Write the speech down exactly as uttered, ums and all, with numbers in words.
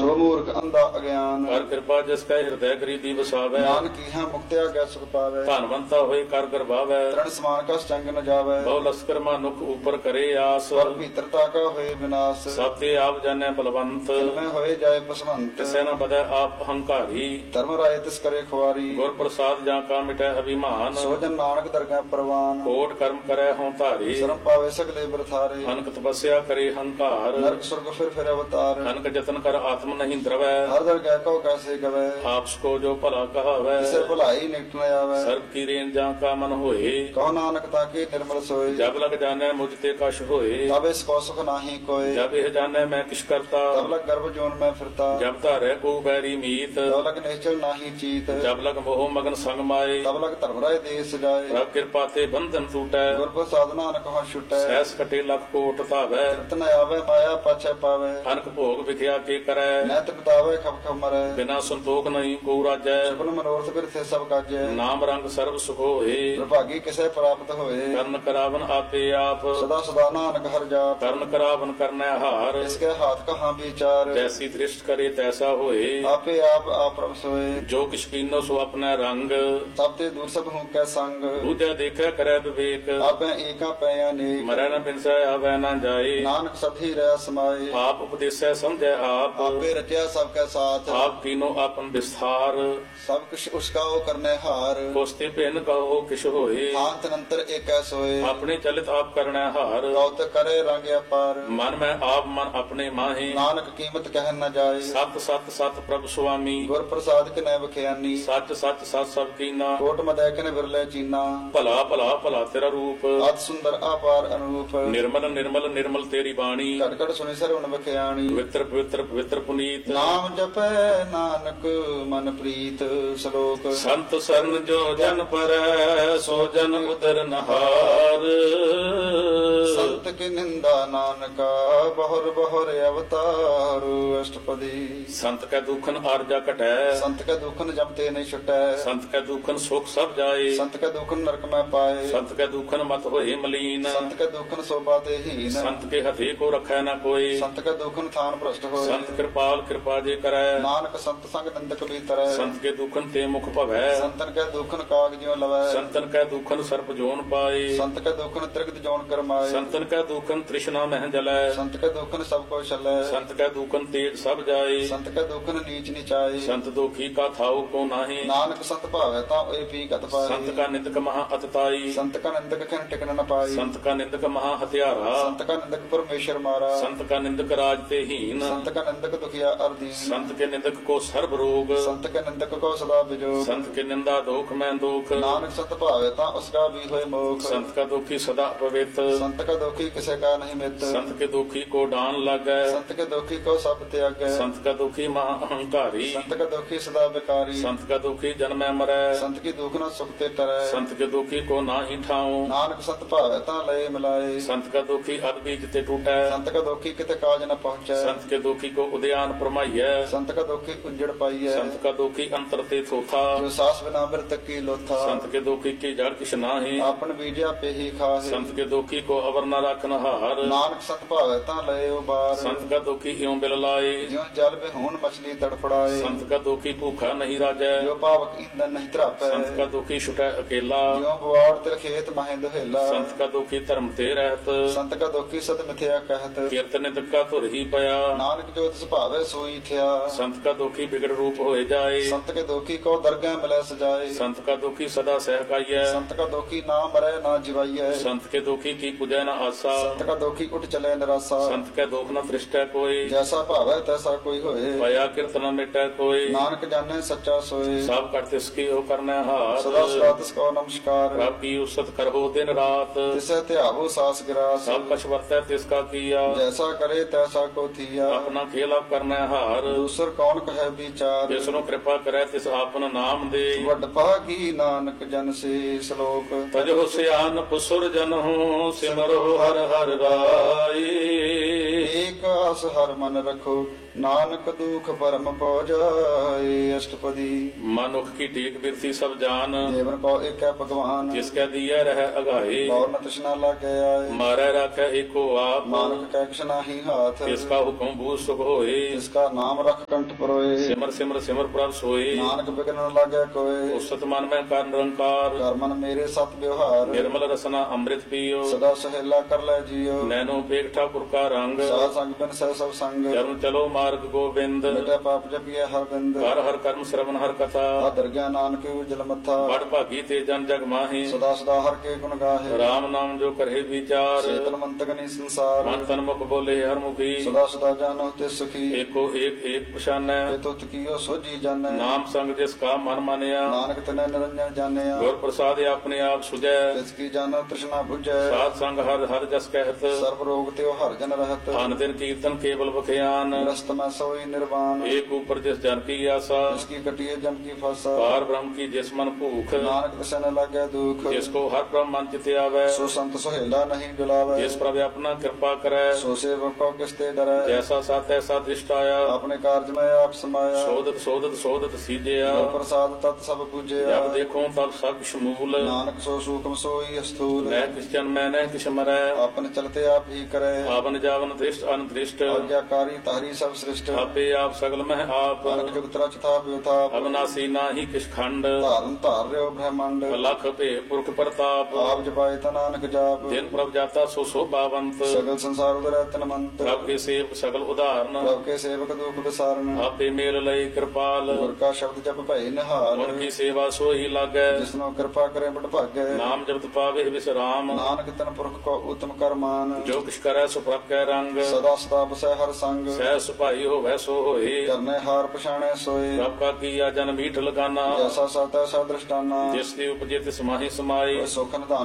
ਸੋ ਮੂਰਖ ਅੰਧਾ ਅਗਿਆਨ। ਕਰ ਕਿਰਪਾ ਜਿਸ ਕੈ ਹਿਰਦੈ ਕਰੀਦੀ ਵਸਾਵੈ। ਨਾਨਕ ਕੀਹਾ ਮੁਕਤਿਆ ਗੈ ਸੁਖ ਪਾਵੈ। ਧਨਵੰਤਾ ਹੋਏ ਕਰ ਗਰਭਾਵੈ। ਤ੍ਰਣ ਸਮਾਨ ਕਸ ਚੰਗ ਨ ਜਾਵੈ। ਬਹੁ ਲਸਕਰ ਮਨੁਖ ਉਪਰ ਕਰੇ ਆਸ। ਪਰ ਭੀਤਰਤਾ ਕਾ ਹੋਏ ਵਿਨਾਸ਼। ਸਭ ਤੇ ਆਪ ਜਾਣੈ ਬਲਵੰਤ। ਮੈਂ ਹੋਏ ਜਾਏ ਪਸਵੰਤ। ਤਿਸੈ ਨ ਬਦੈ ਆਪ ਹੰਕਾਰੀ। ਧਰਮ ਰਾਏ ਤਿਸ ਕਰੇ ਖੁਆਰੀ। ਗੁਰ ਪ੍ਰਸਾਦ ਜਾਂ ਕਾ ਮਿਟੈ ਅਭਿਮਾਨ। ਸੋ ਜਨ ਨਾਨਕ ਦਰਗਹਿ ਪ੍ਰਵਾਨ। ਕੋਟ ਕਰਮ ਕਰੈ ਹੋਂ ਧਾਰੀ। ਸ਼ਰਮ ਪਾਵੇ ਸਗਲੇ ਬਰਥਾਰੇ। ਅਨਕ ਤਪੱਸਿਆ ਕਰੇ ਹੰਕਾਰ। ਨਰਕ ਸੁਰਗ ਫਿਰ ਫਿਰ ਅਵਤਾਰ। ਅਨਕ ਜਤਨ ਕਰ ਆਤਮ ਨਹੀਂ ਦਰਵੈ। ਹਰ ਦਰਗਹਿ ਕਉ ਕੈਸੇ ਗਵੈ। ਆਪਸ ਕੋ ਜੋ ਭਲਾ ਕਹਾਵੈ। ਕਿਸੇ ਭੁਲਾਈ ਨਿਕਟ ਨ ਆਵੈ। ਸਰਬ ਕੀ ਰੇਨ ਜਾਂ ਕਾ ਮਨ ਹੋਏ। ਕਹੋ ਨਾਨਕ ਤਾਕੇ ਨਿਰਮਲ ਸੋਏ। ਜਬ ਲਗ ਜਾਣੈ ਮੁਝ ਤੇ ਕਛ ਹੋਏ। ਤਬ ਇਸ ਕੋ ਸੁਖ ਨਾਹੀ ਕੋਏ। ਜਬ ਇਹ ਜਾਣੈ ਮੈਂ ਕਿਛ ਕਰਤਾ। ਤਬ ਲਗ ਗਰਭ ਜੋਨ ਮੈਂ ਫਿਰਤਾ। ਜਬ ਧਾਰੈ ਕੋ ਬੈਰੀ ਮੀਤ। ਤਬ ਲਗ ਨਿਸ਼ਚਲ ਨਾਹੀ ਚੀਤ। ਜਬ ਲਗ ਮੋਹ ਮਗਨ ਸੰਗ ਮਾਏ। ਤਬ ਲਗ ਧਰਮ ਰਾਏ ਦੇਸ ਜਾਏ। ਪ੍ਰਭ ਕਿਰਪਾ ਤੇ ਬੰਧਨ ਟੂਟੈ। ਗੁਰ ਪ੍ਰਸਾਦ ਨਾਨਕ ਹਉ ਛੁਟੈ। ਸਹਿਸ ਕਟੇ ਲਖ ਕੋਟ ਧਾਵੈ। ਤਨ ਆਵੇ ਮਾਇਆ ਪਾਛੈ ਪਾਵੇ। ਅਨਕ ਭੋਗ ਵਿਖਿਆ ਕੇ ਕਰੈ। ਨੈਤ ਬਤਾਵੇ ਖਪ ਖਪ ਮਰੈ। ਬਿਨਾ ਸੰਤੋਖ ਨਹੀਂ ਕੋ ਰਾਜੈ। ਸਭਨ ਮਨੋਰਥ ਬਿਰਥੇ ਸਭ ਕਾਜੈ। ਨਾਮ ਰੰਗ ਸਰਬ ਸੁਖ ਹੋਏ। ਪ੍ਰਭਾਗੀ ਕਿਸੇ ਪ੍ਰਾਪਤ ਹੋਏ। ਕਰਨ ਕਰਾਵਨ ਆਪੇ ਆਪ। ਸਦਾ ਸਦਾ ਨਾਨਕ ਹਰਿ ਜਾਪ। ਕਰਨ ਕਰਾਵਨ ਕਰਨੈ ਹਾਰ। ਇਸਕੇ ਹਾਥ ਕਹਾਂ ਵਿਚਾਰ। ਜੈਸੀ ਦ੍ਰਿਸ਼ਟ ਕਰੇ ਤੈਸਾ ਹੋਏ। ਆਪੇ ਆਪ ਆਪਰਮ ਸੋਏ। ਜੋ ਕਿਛ ਕੀਨੋ ਸੋ ਆਪਣਾ ਰੰਗ। ਸਭ ਤੇ ਦੂਰ ਸਭ ਹੂੰ ਕੈ ਸੰਗ। ਦੂਜਾ ਦੇਖੈ ਕਰੈ ਵਿਵੇਕ। ਆਪੇ ਏਕਾ ਪੈ ਅਨੇਕ। ਮਰੈ ਨ ਬਿਨਸੈ ਆਵੈ ਨ ਜਾਏ। ਨਾਨਕ ਸਭੀ ਰਹਿ ਸਮਾਏ। ਆਪ ਉਪਦੇਸੈ ਸਮਝੈ ਆਪ। ਆਪੇ ਰਚਿਆ ਸਭ ਕੈ ਸਾਥ। ਆਪ ਕੀਨੋ ਆਪਨ ਵਿਸਥਾਰ। ਸਭ ਕੁਛ ਉਸਕਾ ਉਹ ਕਰਨੇ ਹਾਰ। ਕੋਸਤੇ ਭਿੰਨ ਕਹੋ ਕਿਛ ਹੋਏ। ਹਾਥ ਨੰਤਰ ਏਕੈ ਸੋਏ। ਆਪਣੇ ਚਲਿਤ ਆਪ ਕਰਨੈ ਹਾਰ। ਕਉਤ ਕਰੇ ਰੰਗ ਅਪਾਰ। ਮਨ ਮੈਂ ਆਪ ਮਨ ਆਪਣੇ ਮਾਹੇ। ਨਾਨਕ ਕੀਮਤ ਕਹਿ ਨ ਜਾਏ। ਸਤ ਸਤ ਸਤ ਪ੍ਰਭ ਸੁਆਮੀ। ਗੁਰ ਪ੍ਰਸਾਦ ਕਿਨੈ ਬਖਿਆਨੀ। ਸੱਚ ਸੱਚ ਸਤ ਸਭ ਕੀਨਾ। ਕੋਟ ਮਦੈ ਕਿਨ ਵਿਰਲੇ ਚੀਨਾ। ਭਲਾ ਭਲਾ ਭਲਾ ਤੇਰਾ ਰੂਪ। ਅਤ ਸੁੰਦਰ ਆਪਾਰ ਅਨੂਪ। ਨਿਰਮਲ ਨਿਰਮਲ ਨਿਰਮਲ ਤੇਰੀ ਬਾਣੀ। ਘਟ ਘਟ ਸੁਣੀ ਸਰਵਣ ਬਖਿਆਣੀ। ਪਵਿੱਤਰ ਪਵਿੱਤਰ ਪਵਿੱਤਰ ਪੁਨੀਤ। ਨਾਮ ਜਪੈ ਨਾਨਕ ਮਨ ਪ੍ਰੀਤ। ਸ਼ਲੋਕ ਸੰਤ ਸਰਨ ਜੋ ਜਨ ਪਰੈ ਸੋ ਜਨ ਉਦਰ ਨਹਾਰ। ਸੰਤ ਕੀ ਨਿੰਦਾ ਨਾਨਕਾ ਬਹੁਰ ਬਹੁਰ ਅਵਤਾਰ। ਅਸ਼ਟਪਦੀ ਸੰਤ ਕੈ ਦੁਖਨ ਆਰਜਾ ਘਟੈ। ਸੰਤ ਕੈ ਦੁਖਨ ਜਮ ਤੇ ਨਹੀਂ ਛੁਟੈ। ਸੰਤ ਕੈ ਦੁਖਨ ਸੁਖ ਸਭ ਜਾਏ। ਸੰਤ ਕੈ ਦੁਖਨ ਨਰਕ ਮੈਂ ਪਾਏ। ਸੰਤ ਕੈ ਦੁਖਨ ਮਤ ਹੋਏ ਮਲੀਨ। ਸੰਤ ਕੈ ਦੁਖਨ ਸੋਭਾ ਤੇ ਹੀਨ। ਸੰਤ ਕੇ ਹਥੇ ਕੋ ਰਖੈ ਨ ਕੋਈ। ਸੰਤ ਕੈ ਦੁਖਨ ਥਾਨ ਭ੍ਰਸ਼ਟ ਹੋਏ। ਸੰਤ ਕਿਰਪਾਲ ਕਿਰਪਾ ਜੇ ਕਰੈ। ਨਾਨਕ ਸੰਤ ਸੰਗ ਨਿੰਦਕ ਵੀ ਤਰੈ। ਸੰਤ ਕੇ ਦੁਖਨ ਤੇ ਮੁਖ ਭਵੈ। ਸੰਤਨ ਕੈ ਦੁਖਨ ਕਾਗ ਜਿਉ ਲਵੈ। ਸੰਤਨ ਕੈ ਦੁਖਨ ਸਰਪ ਜੋਨ ਪਾਏ। ਸੰਤ ਕੈ ਦੁਖਨ ਤ੍ਰਿਗਤ ਜੋਨ ਕਰਮਾਏ। ਸੰਤਨ ਕੈ ਦੁਖਨ ਤ੍ਰਿਸ਼ਨਾ ਮਹਿ ਜਲੈ। ਸੰਤ ਕੈ ਦੁਖਨ ਸਭ ਕੋ ਛਲੈ। ਸੰਤ ਕੈ ਦੁਖਨ ਤੇਜ ਸਭ ਜਾਏ। ਸੰਤ ਕੈ ਦੁਖਨ ਨੀਚ ਨਿਚਾਏ। ਸੰਤ ਦੁਖੀ ਕਾ ਥਾਉ ਕੋ ਨਾਹੀ। ਨਾਨਕ ਸੰਤ ਭਾਵੈ ਤਾਂ ਓਏ ਪੀ ਕਤ ਪਾਏ। ਸੰਤ ਕਾ ਨਿੰਦਕ ਮਹਾ ਅਤਤਾਈ। ਸੰਤ ਕਾ ਨਿੰਦਕ ਖਨ ਟਿਕਣ ਨ ਪਾਈ। ਸੰਤ ਕਾ ਨਿੰਦਕ ਮਹਾ ਹਥਿਆਰਾ। ਸੰਤ ਕਾ ਨਿੰਦਕ ਪਰਮੇਸ਼ਰ ਮਾਰਾ। ਸੰਤ ਕਾ ਨਿੰਦਕ ਰਾਜ ਤੇ ਹੀਨ। ਸੰਤ ਕਾ ਨਿੰਦਕ ਦੁਖਿਆ ਅਰਦੀਨ। ਸੰਤ ਕੇ ਨਿੰਦਕ ਕੋ ਸਰਬ ਰੋਗ। ਸੰਤ ਕੇ ਨਿੰਦਕ ਕੋ ਸਦਾ ਵਿਜੋਗ। ਸੰਤ ਕੇ ਨਿੰਦਾ ਦੋਖ ਮੈਂ ਦੁਖ। ਨਾਨਕ ਸੰਤ ਭਾਵੈ ਤਾਂ ਉਸਕਾ ਵੀ ਹੋਏ ਮੋਖ। ਸੰਤ ਕਾ ਦੁਖੀ ਸਦਾ ਪਵਿੱਤ। ਸੰਤ ਕਾ ਦੁਖੀ ਕਿਸੇ ਕਾ ਨਹੀਂ ਮਿੱਤ। ਸੰਤ ਕੇ ਦੁਖੀ ਕੋ ਡਾਨ ਲੱਗੈ। ਸੰਤ ਕੇ ਦੁਖੀ ਕੋ ਸਭ ਤਿਆਗੈ। ਸੰਤ ਕਾ ਦੁਖੀ ਮਹਾ ਅਹੰਕਾਰੀ। ਸੰਤ ਕਾ ਦੁਖੀ ਸਦਾ ਬਿਕਾਰੀ। ਸੰਤ ਕਾ ਦੁਖੀ ਜਨਮੈ ਮਰੈ। ਸੰਤ ਕੀ ਦੁਖ ਨ ਸੁਖ ਤੇ ਤਰੈ। ਸੰਤ ਕੇ ਦੁਖੀ ਕੋ ਨਾਹੀ ਠਾਉ। ਨਾਨਕ ਸੰਤ ਭਾਵੈ ਤਾਂ ਲਏ ਮਿਲਾਏ। ਸੰਤ ਕਾ ਦੁਖੀ ਅਦ ਬੀਜ ਤੇ ਟੂਟੈ। ਸੰਤ ਕਾ ਦੁਖੀ ਕਿਤੇ ਕਾਜ ਨ ਪਹੁੰਚੈ। ਸੰਤ ਕੇ ਦੁਖੀ ਕੋ ਉਦਿਆਨ ਪਰਮਾਈਐ। ਸੰਤ ਕਾ ਦੁਖੀ ਉਜੜ ਪਾਈਐ। ਸੰਤ ਕਾ ਦੁਖੀ ਅੰਤਰ ਤੇ ਥੋਥਾ। ਜੋ ਸਾਸ ਬਿਨਾ ਮਿਰਤ ਕੀ ਲੋਥਾ। ਸੰਤ ਕੇ ਦੁਖੀ ਕੀ ਜੜ ਕਿਛ ਨਾਹੀ। ਆਪਨ ਬੀਜਿਆ ਪੇਹੀ ਖਾਹੇ। ਸੰਤ ਕੇ ਦੁਖੀ ਕੋ ਅਵਰ ਨ ਰਖਨ ਹਾਰ। ਨਾਨਕ ਸੰਤ ਭਾਵੈ ਤਾਂ ਲਏ ਉਬਾਰ। ਸੰਤ ਕਾ ਦੁਖੀ ਇਉ ਬਿਲ ਲਾਏ। ਜਿਉ ਜਲ ਬਿਹੂਨ ਮਛਲੀ ਤੜਫੜਾਏ। ਸੰਤ ਕਾ ਦੁਖੀ ਭੂਖਾ ਨਹੀਂ ਰਾਜੈ। ਜੋ ਪਾਵਕ ਇੰਦਨ ਨਹੀਂ ਧਰਾਪੈ। ਸੰਤ ਕਾ ਦੁਖੀ ਛੁਟੈ ਅਕੇਲਾ। ਜਿਉ ਬਵਾੜ ਤਿਲ ਖੇਤ ਮਹਿ ਦੁਹੇਲਾ। ਸੰਤ ਕਾ ਦੁਖੀ ਧਰਮ ਤੇ ਰਹਿਤ। ਸੰਤ ਕਾ ਦੁਖੀ ਸਤ ਮਿਥਿਆ ਕਹਿਤ। ਕੀਰਤ ਨਿੰਦਕ ਕਾ ਧੁਰ ਹੀ ਪਿਆ। ਨਾਨਕ ਜੋ ਤਿਸ ਭਾਵੈ ਸੋਈ ਥਿਆ। ਸੰਤ ਕਾ ਦੁਖੀ ਬਿਗੜ ਰੂਪ ਹੋਏ ਜਾਏ। ਸੰਤ ਕੇ ਦੁਖੀ ਕੋ ਦਰਗਹਿ ਮਿਲੈ ਸਜਾਏ। ਸੰਤ ਕਾ ਦੁਖੀ ਸਦਾ ਸਹਿਕਾਈਐ। ਸੰਤ ਕਾ ਦੁਖੀ ਨਾ ਮਰੈ ਨਾ ਜਿਵਾਈਐ। ਸੰਤ ਕੇ ਦੁਖੀ ਕੀ ਪੁਜੈ ਨ ਆਸਾ। ਸੰਤ ਕਾ ਦੁਖੀ ਉਠ ਚਲੇ ਨਿਰਾਸਾ। ਸੰਤ ਕੈ ਦੁਖ ਨ ਤ੍ਰਿਸ਼ਟੈ ਕੋਈ। ਜੈਸਾ ਭਾਵੈ ਤੈਸਾ ਕੋਈ ਹੋਏ। ਭਇਆ ਕਿਰਤ ਨ ਮਿਟੈ ਕੋਈ। ਨਾਨਕ ਜਾਣੈ ਸੱਚਾ ਸੋਏ। ਸਭ ਕਰ ਤਿਸ ਕੀ ਹੋ ਕਰਨੈ ਹਾਰ। ਸਦਾ ਸਦਾ ਤਿਸ ਕੋ ਨਮਸਕਾਰ। ਪ੍ਰਭ ਕੀ ਉਸਤ ਕਰਹੁ ਦਿਨ ਰਾਤ। ਤਿਸੈ ਧਿਆਵੋ ਸਾਸ ਗਿਰਾਸ। ਸਭ ਕਛ ਵਰਤੈ ਤਿਸ ਕਾ ਕੀਆ। ਜੈਸਾ ਕਰੇ ਤੈਸਾ ਕੋ ਥੀਆ। ਆਪਣਾ ਖੇਲ ਆਪ ਕਰਨੈ ਹਾਰ। ਦੂਸਰ ਕੌਣ ਕਹੈ ਵਿਚਾਰ। ਜਿਸ ਨੂੰ ਕਿਰਪਾ ਕਰੈ ਤਿਸ ਆਪਨ ਨਾਮ ਦੇ। ਵੱਡ ਭਾਗੀ ਨਾਨਕ ਜਨ ਸੇ। ਸ਼ਲੋਕ ਤਜਹੁ ਸਿਆਨ ਪੁਸੁਰ ਜਨਹੁ ਸਿਮਰੋ ਹਰਿ ਹਰਿ ਰਾਈ। ਏਕ ਆਸ ਹਰ ਮਨ ਰਖੋ ਨਾਨਕ ਦੁਖ ਪਰਮ ਪਉ ਜਾਏ। ਅਸ਼ਟਪਦੀ ਮਨੁੱਖ ਕੀ ਟੇਕ ਬਿਰਤੀ ਸਭ ਜਾਨ ਜੀਵਨ ਕੋ ਏਕੈ ਭਗਵਾਨ ਜਿਸ ਕੈ ਦੀਐ ਰਹਿ ਅਗਾਏ ਔਰ ਨ ਤ੍ਰਿਸ਼ਨਾ ਲਾਗੇ ਆਏ। ਮਾਰੈ ਰਾਖੈ ਏਕੋ ਆਪ ਨਾਨਕ ਕੈ ਕਿਛ ਨਾਹੀ ਹਾਥ ਤਿਸ ਕਾ ਹੁਕਮ ਬੂਝ ਸੁਖ ਹੋਏ ਜਿਸ ਕਾ ਨਾਮ ਰਖ ਕੰਠ ਪਰੋਏ। ਸਿਮਰ ਸਿਮਰ ਸਿਮਰ ਪ੍ਰਭ ਸੋਏ ਨਾਨਕ ਬਿਗਨ ਨ ਲਾਗੇ ਕੋਏ ਉਸਤ ਮਨ ਮੈਂ ਕਰ ਨਿਰੰਕਾਰ ਕਰ ਮਨ ਮੇਰੇ ਸਤ ਵਿਵਹਾਰ ਨਿਰਮਲ ਰਸਨਾ ਅੰਮ੍ਰਿਤ ਪੀਓ ਸਦਾ ਸਹੇਲਾ ਕਰ ਲੈ ਜੀਓ। ਨੈਨੋ ਪੇਖ ਠਾਕੁਰ ਕਾ ਰੰਗ ਸਾਧ ਸੰਗ ਬਿਨ ਸਹਿ ਸਭ ਸੰਗ ਚਰਨ ਚਲੋ ਮਾਰਗ ਗੋਬਿੰਦ ਮਿਟੇ ਪਾਪ ਜਪੀਏ ਹਰ ਬਿੰਦ। ਹਰ ਹਰ ਕਰਮ ਸਰਵਨ ਹਰ ਕਥਾ ਆਦਰ ਗਿਆ ਨਾਨਕ ਉਜਲ ਮੱਥਾ ਬੜ ਭਾਗੀ ਤੇ ਜਨ ਜਗ ਮਾਹੀ ਸਦਾ ਸਦਾ ਹਰ ਕੇ ਗੁਣ ਗਾਹੇ। ਰਾਮ ਨਾਮ ਜੋ ਕਰੇ ਵਿਚਾਰ ਚੇਤਨ ਮੰਤਕ ਨੀ ਸੰਸਾਰ ਮਨ ਤਨ ਮੁਖ ਬੋਲੇ ਹਰ ਮੁਖੀ ਸਦਾ ਸਦਾ ਜਾਨੋ ਤੇ ਸੁਖੀ ਏਕੋ ਏਕ ਏਕ ਪਛਾਨੈ ਤੇ ਤੁਤ ਕੀਓ ਸੋਜੀ ਜਾਣੈ। ਨਾਮ ਸੰਗ ਜਿਸ ਕਾ ਮਨ ਮਾਨਿਆ ਨਾਨਕ ਤਨੈ ਨਿਰੰਜਨ ਜਾਣਿਆ ਗੁਰ ਪ੍ਰਸਾਦ ਆਪਣੇ ਆਪ ਸੁਝੈ ਤਿਸ ਕੀ ਜਾਣੋ ਤ੍ਰਿਸ਼ਨਾ 부ਝੈ। ਸਾਧ ਸੰਗ ਹਰ ਹਰ ਜਸ ਕਹਿਤ ਸਰਬ ਰੋਗ ਤੇ ਹਰ ਜਨ ਰਹਤ ਧਨ ਦਿਨ ਕੀਰਤਨ ਕੇਵਲ ਬਖਿਆਨ ਰਸਤ ਮੈਂ ਸੋਈ ਨਿਰਵਾਨ ਏਕ ਉਪਰ ਜਿਸ ਜਨ ਕੀ ਆਸਾ ਜਿਸ ਕੀ ਕਟਿਏ ਜਮ ਕੀ ਫਾਸਾ ਪਾਰ ਬ੍ਰਹਮ ਕੀ ਜਿਸ ਮਨ ਭੂਖ ਨਾਨਕ ਤਿਸੈ ਨ ਲਾਗੈ ਦੁਖ ਜਿਸ ਕੋ ਹਰ ਬ੍ਰਹਮ ਮਨ ਚਿਤ ਆਵੈ ਸੋ ਸੰਤ ਸੁਹੇਲਾ ਨਹੀਂ ਡੁਲਾਵੈ ਜਿਸ ਪ੍ਰਭ ਆਪਣਾ ਕਿਰਪਾ ਕਰੈ ਸੋ ਸੇਵਕ ਕੋ ਕਿਸ ਤੇ ਡਰੈ ਜੈਸਾ ਸਤ ਐਸਾ ਦ੍ਰਿਸ਼ਟ ਆਇਆ ਆਪਣੇ ਕਾਰਜ ਮੈਂ ਆਪ ਸਮਾਇਆ ਸੋਦਤ ਸੋਦਤ ਸੋਦਤ ਸੀਜਿਆ ਗੁਰ ਪ੍ਰਸਾਦ ਤਤ ਸਭ ਪੂਜਿਆ ਜਬ ਦੇਖੋ ਤਬ ਸਭ ਸ਼ਮੂਲ ਨਾਨਕ ਸੋ ਸੂਖਮ ਸੋਈ ਅਸਥੂਲ ਮੈਂ ਕਿਸ ਜਨ ਮੈਂ ਨਹਿ ਕਿਛ ਮਰੈ ਆਪਨ ਚਲਤੇ ਆਪ ਹੀ ਕਰੈ ਆਵਨ ਜਾਵਨ ਦ੍ਰਿਸ਼ਟ ਅਨਦ੍ਰਿਸ਼ਟ ਆਗਿਆਕਾਰੀ ਤਾਰੀ ਸਭ ਸ੍ਰਿਸ਼ਟ ਆਪੇ ਆਪ ਸਗਲ ਮਹਿ ਆਪ ਅਨਕ ਜੁਗਤ ਰਚ ਥਾਪ ਵਿਥਾਪ ਅਬਨਾਸੀ ਨਾਹੀ ਕਿਛ ਖੰਡ ਧਾਰਨ ਧਾਰ ਰਿਓ ਬ੍ਰਹਮੰਡ ਲਖ ਭੇ ਪੁਰਖ ਪ੍ਰਤਾਪ ਆਪ ਜਪਾਏ ਤਾ ਨਾਨਕ ਜਾਪ ਜਿਨ ਪ੍ਰਭ ਜਾਤਾ ਸੋ ਸੋਭਾਵੰਤ ਸਗਲ ਸੰਸਾਰ ਉਦਰੈ ਤਨਮੰਤ ਪ੍ਰਭ ਕੇ ਸੇਵਕ ਸਗਲ ਉਦਾਹਰਨ ਪ੍ਰਭ ਕੇ ਸੇਵਕ ਦੁਖ ਵਿਸਾਰਨ ਆਪੇ ਮੇਲ ਲਈ ਕਿਰਪਾਲ ਗੁਰ ਕਾ ਸ਼ਬਦ ਜਪ ਭਏ ਨਿਹਾਲ ਗੁਰ ਕੀ ਸੇਵਾ ਸੋਈ ਲਾਗੈ ਜਿਸਨੋ ਕਿਰਪਾ ਕਰੇ ਬੜ ਭਾਗੈ ਨਾਮ ਜਪਤ ਪਾਵੇ ਵਿਸਰਾਮ ਨਾਨਕ ਤਨ ਪੁਰਖ ਕੋ ਉਤਮ ਕਰਮਾਨ ਜੋ ਕਿਛ ਕਰੈ ਸੋ ਪ੍ਰਭ ਕੈ ਰੰਗ ਸਦਾ ਸਦਾ ਬਸੈ ਹਰ ਸੰਗ ਸਹਿ ਸੁਭਾਈ ਹੋਵੈ ਸੋ ਹੋਏ ਕਰਨੇ ਹਾਰ ਪਛਾਣੈ ਸੋਏ ਪ੍ਰਭ ਕਾ ਕੀਆ ਜਨ ਮੀਠ ਲਗਾਨਾ ਜੈਸਾ ਸਤ ਐਸਾ ਦ੍ਰਿਸ਼ਟਾਨਾ ਜਿਸ ਦੀ ਉਪਜੇ ਤਿਸ ਮਾਹੀ ਸਮਾਏ ਸੁਖ ਨਿਧਾਨ